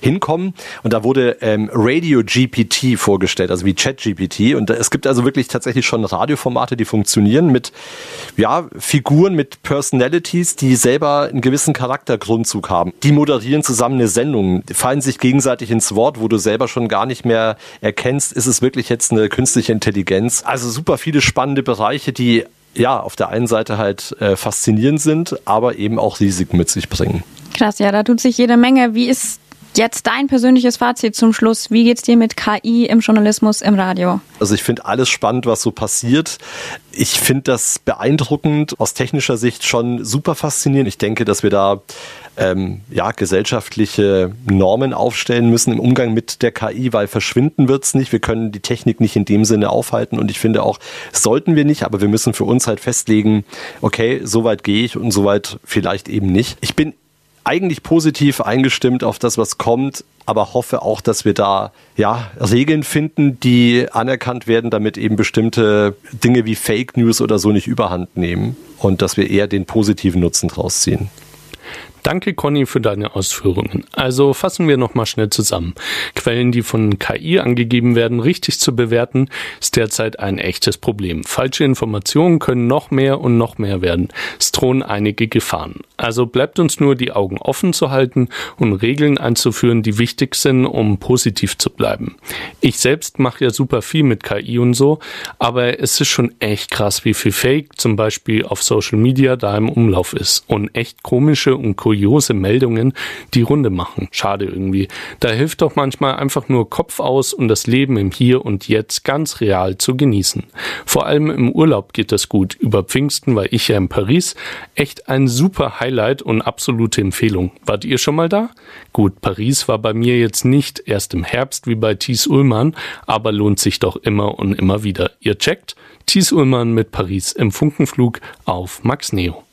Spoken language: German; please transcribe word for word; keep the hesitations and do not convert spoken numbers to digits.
hinkommen. Und da wurde ähm, Radio G P T vorgestellt, also wie Chat G P T. Und es gibt also wirklich tatsächlich schon Radioformate, die funktionieren mit ja, Figuren, mit Personalities, die selber einen gewissen Charaktergrundzug haben. Die moderieren zusammen eine Sendung, fallen sich gegenseitig ins Wort, wo du selber schon gar nicht mehr erkennst, ist es wirklich jetzt eine künstliche Intelligenz. Also super viele spannende Bereiche, die ja auf der einen Seite halt äh, faszinierend sind, aber eben auch Risiken mit sich bringen. Krass, ja, da tut sich jede Menge. Wie ist jetzt dein persönliches Fazit zum Schluss? Wie geht's dir mit K I im Journalismus, im Radio? Also ich finde alles spannend, was so passiert. Ich finde das beeindruckend, aus technischer Sicht schon super faszinierend. Ich denke, dass wir da ähm, ja, gesellschaftliche Normen aufstellen müssen im Umgang mit der K I, weil verschwinden wird's nicht. Wir können die Technik nicht in dem Sinne aufhalten und ich finde auch, sollten wir nicht, aber wir müssen für uns halt festlegen, okay, so weit gehe ich und so weit vielleicht eben nicht. Ich bin eigentlich positiv eingestimmt auf das, was kommt, aber hoffe auch, dass wir da ja Regeln finden, die anerkannt werden, damit eben bestimmte Dinge wie Fake News oder so nicht überhand nehmen und dass wir eher den positiven Nutzen draus ziehen. Danke, Conny, für deine Ausführungen. Also fassen wir nochmal schnell zusammen. Quellen, die von K I angegeben werden, richtig zu bewerten, ist derzeit ein echtes Problem. Falsche Informationen können noch mehr und noch mehr werden. Es drohen einige Gefahren. Also bleibt uns nur, die Augen offen zu halten und Regeln einzuführen, die wichtig sind, um positiv zu bleiben. Ich selbst mache ja super viel mit K I und so, aber es ist schon echt krass, wie viel Fake zum Beispiel auf Social Media da im Umlauf ist und echt komische und kuriose Meldungen die Runde machen. Schade irgendwie. Da hilft doch manchmal einfach nur Kopf aus und das Leben im Hier und Jetzt ganz real zu genießen. Vor allem im Urlaub geht das gut. Über Pfingsten war ich ja in Paris. Echt ein super Highlight und absolute Empfehlung. Wart ihr schon mal da? Gut, Paris war bei mir jetzt nicht erst im Herbst wie bei Thies Ullmann, aber lohnt sich doch immer und immer wieder. Ihr checkt Thies Ullmann mit Paris im Funkenflug auf Max Neo.